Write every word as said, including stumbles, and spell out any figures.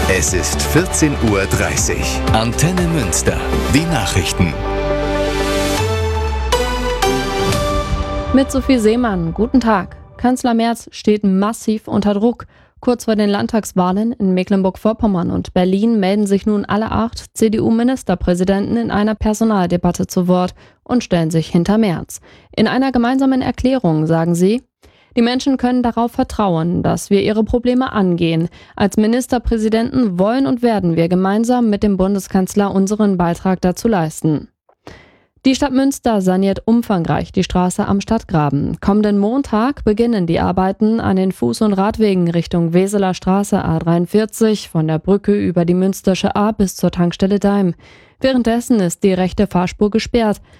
Es ist vierzehn Uhr dreißig. Antenne Münster. Die Nachrichten. Mit Sophie Seemann, guten Tag. Kanzler Merz steht massiv unter Druck. Kurz vor den Landtagswahlen in Mecklenburg-Vorpommern und Berlin melden sich nun alle acht C D U-Ministerpräsidenten in einer Personaldebatte zu Wort und stellen sich hinter Merz. In einer gemeinsamen Erklärung sagen sie: Die Menschen können darauf vertrauen, dass wir ihre Probleme angehen. Als Ministerpräsidenten wollen und werden wir gemeinsam mit dem Bundeskanzler unseren Beitrag dazu leisten. Die Stadt Münster saniert umfangreich die Straße am Stadtgraben. Kommenden Montag beginnen die Arbeiten an den Fuß- und Radwegen Richtung Weseler Straße A dreiundvierzig von der Brücke über die Münstersche A bis zur Tankstelle Daim. Währenddessen ist die rechte Fahrspur gesperrt.